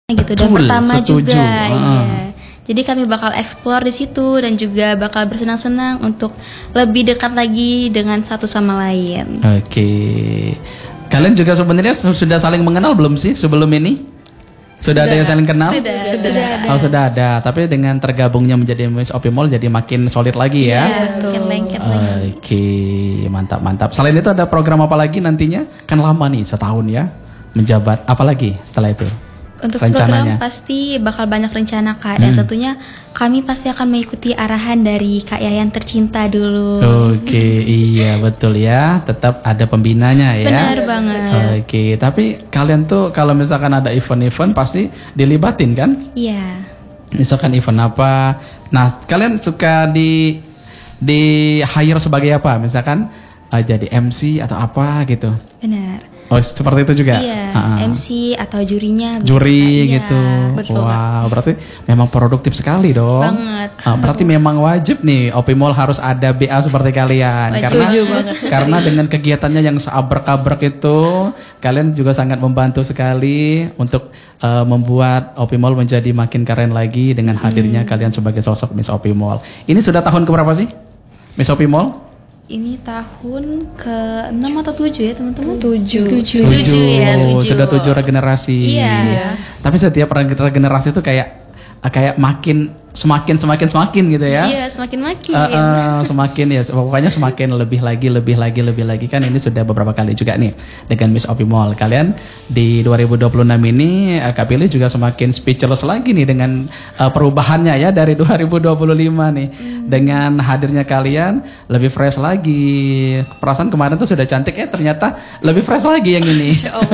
gitu. Dan pertama juga ya. Jadi kami bakal explore di situ dan juga bakal bersenang-senang untuk lebih dekat lagi dengan satu sama lain. Oke. Kalian juga sebenarnya sudah saling mengenal belum sih sebelum ini? Sudah ada yang saling kenal? Sudah ada. Oh, sudah ada. Tapi dengan tergabungnya menjadi Miss Opi Mall jadi makin solid lagi ya. Iya, makin lengket lagi. Oke, mantap. Selain itu ada program apa lagi nantinya? Kan lama nih, setahun ya menjabat. Apa lagi setelah itu? Untuk rencananya? program pasti bakal banyak rencana Kak, dan tentunya kami pasti akan mengikuti arahan dari Kak Yayan tercinta dulu. Oke, iya betul ya. Tetap ada pembinanya ya. Benar banget. Oke, tapi kalian tuh kalau misalkan ada event-event pasti dilibatin kan? Iya. Misalkan event apa? Nah, kalian suka di hire sebagai apa? Misalkan jadi MC atau apa gitu? Benar. Oh, seperti itu juga? Iya, MC atau jurinya. Juri iya, gitu. Betul. Wow, berarti memang produktif sekali dong. Banget. Berarti memang wajib nih Opi Mall harus ada BA seperti kalian. Karena dengan kegiatannya yang seabrek-abrek itu, kalian juga sangat membantu sekali untuk membuat Opi Mall menjadi makin keren lagi dengan hadirnya kalian sebagai sosok Miss Opi Mall. Ini sudah tahun keberapa sih Miss Opi Mall? Ini tahun ke-6 atau 7 ya teman-teman? 7 ya. Sudah 7 regenerasi. Iya. Tapi setiap regenerasi itu kayak semakin gitu ya. Iya, semakin. Semakin ya, pokoknya semakin lebih lagi kan. Ini sudah beberapa kali juga nih dengan Miss Opi Mall. Kalian di 2026 ini Kak Pilih juga semakin speechless lagi nih dengan perubahannya ya dari 2025 nih. Dengan hadirnya kalian lebih fresh lagi. Perasaan kemarin tuh sudah cantik ternyata lebih fresh lagi yang ini.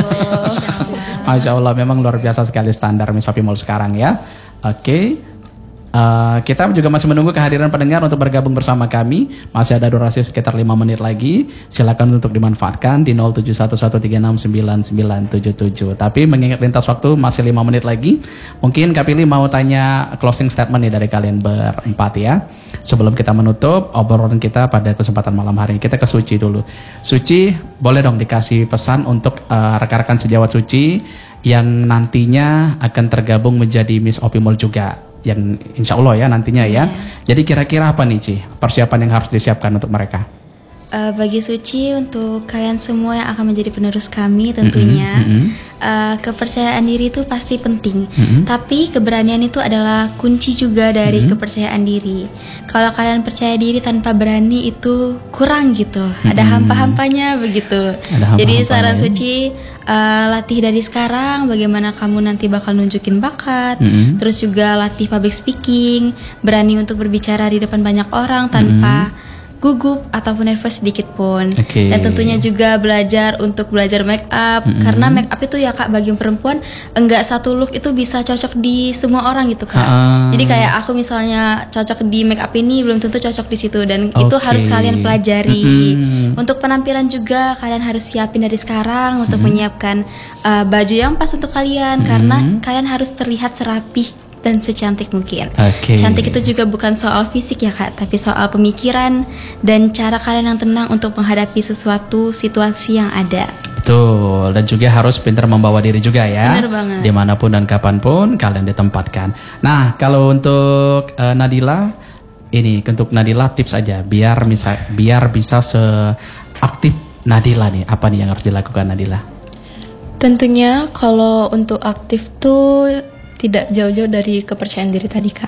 Masya Allah, memang luar biasa sekali standar Miss Opi Mall sekarang ya. Oke. Kita juga masih menunggu kehadiran pendengar untuk bergabung bersama kami. Masih ada durasi sekitar 5 menit lagi. Silakan untuk dimanfaatkan di 0711369977. Tapi mengingat lintas waktu masih 5 menit lagi, mungkin Kak Pilih mau tanya closing statement nih dari kalian berempat ya. Sebelum kita menutup obrolan kita pada kesempatan malam hari ini, kita ke Suci dulu. Suci, boleh dong dikasih pesan untuk rekan-rekan sejawat Suci yang nantinya akan tergabung menjadi Miss Opi Mall juga, yang insya Allah ya nantinya ya. Jadi kira-kira apa nih Ci persiapan yang harus disiapkan untuk mereka? Bagi Suci, untuk kalian semua yang akan menjadi penerus kami tentunya, kepercayaan diri itu pasti penting. Tapi keberanian itu adalah kunci juga dari kepercayaan diri. Kalau kalian percaya diri tanpa berani itu kurang gitu. Ada hampa-hampanya begitu. Jadi saran Suci, latih dari sekarang bagaimana kamu nanti bakal nunjukin bakat. Terus juga latih public speaking, berani untuk berbicara di depan banyak orang tanpa gugup ataupun nervous sedikit pun. Dan tentunya juga belajar make up, karena make up itu ya Kak, bagi perempuan enggak satu look itu bisa cocok di semua orang gitu Kak. Jadi kayak aku misalnya cocok di make up ini belum tentu cocok di situ, dan itu harus kalian pelajari. Untuk penampilan juga kalian harus siapin dari sekarang untuk menyiapkan baju yang pas untuk kalian, karena kalian harus terlihat serapih dan secantik mungkin. Cantik itu juga bukan soal fisik ya Kak, tapi soal pemikiran dan cara kalian yang tenang untuk menghadapi sesuatu situasi yang ada. Betul, dan juga harus pintar membawa diri juga ya. Benar banget. Dimanapun dan kapanpun kalian ditempatkan. Nah, kalau untuk Nadila, ini untuk Nadila tips aja biar bisa seaktif Nadila nih. Apa nih yang harus dilakukan Nadila? Tentunya kalau untuk aktif tuh tidak jauh-jauh dari kepercayaan diri tadi Kak.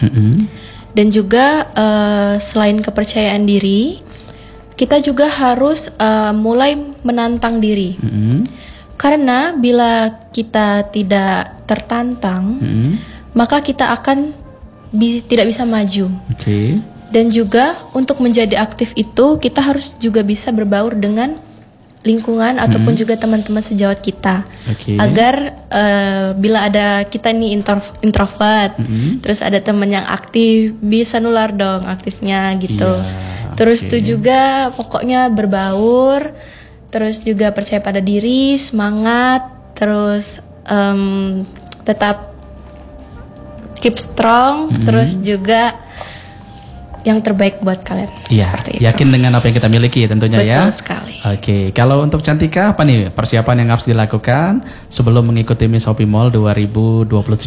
Dan juga selain kepercayaan diri, kita juga harus mulai menantang diri. Karena bila kita tidak tertantang, maka kita akan tidak bisa maju. Dan juga untuk menjadi aktif itu kita harus juga bisa berbaur dengan lingkungan ataupun juga teman-teman sejawat kita, agar bila ada kita nih introvert, terus ada teman yang aktif, bisa nular dong aktifnya gitu. Terus itu juga pokoknya berbaur, terus juga percaya pada diri, semangat, terus tetap keep strong, terus juga yang terbaik buat kalian. Iya, yakin dengan apa yang kita miliki ya tentunya. Betul sekali. Oke, kalau untuk Cantika apa nih persiapan yang harus dilakukan sebelum mengikuti Miss Opi Mall 2027